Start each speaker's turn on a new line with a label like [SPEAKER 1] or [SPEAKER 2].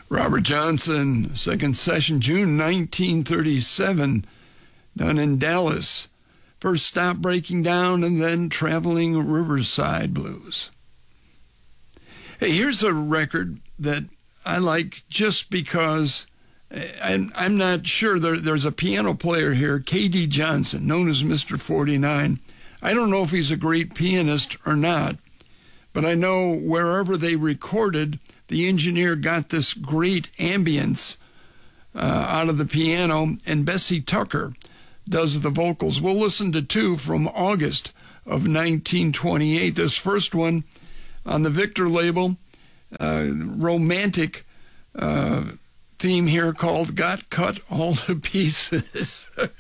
[SPEAKER 1] Robert Johnson, second session, June 1937, done in Dallas. First stop, Breaking Down, and then Traveling Riverside Blues. Hey, here's a record that I like just because I'm not sure. There's a piano player here, K.D. Johnson, known as Mr. 49. I don't know if he's a great pianist or not, but I know wherever they recorded, the engineer got this great ambience out of the piano, and Bessie Tucker does the vocals. We'll listen to two from August of 1928. This first one on the Victor label, romantic theme here called Got Cut All to Pieces.